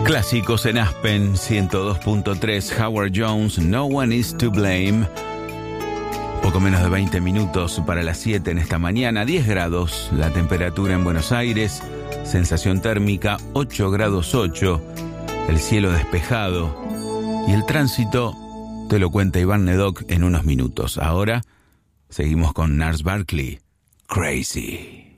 Clásicos en Aspen 102.3, Howard Jones, No One Is to Blame. Poco menos de 20 minutos para las 7 en esta mañana, 10 grados la temperatura en Buenos Aires, sensación térmica 8 grados 8, el cielo despejado y el tránsito te lo cuenta Iván Nedoc en unos minutos. Ahora seguimos con Gnarls Barkley, Crazy.